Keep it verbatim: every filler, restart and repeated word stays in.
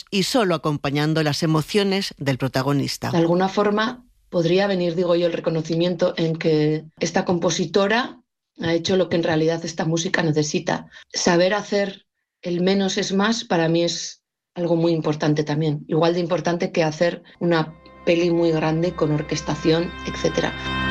y solo acompañando las emociones del protagonista. De alguna forma podría venir, digo yo, el reconocimiento en que esta compositora ha hecho lo que en realidad esta música necesita. Saber hacer el menos es más para mí es algo muy importante también, igual de importante que hacer una peli muy grande con orquestación, etcétera.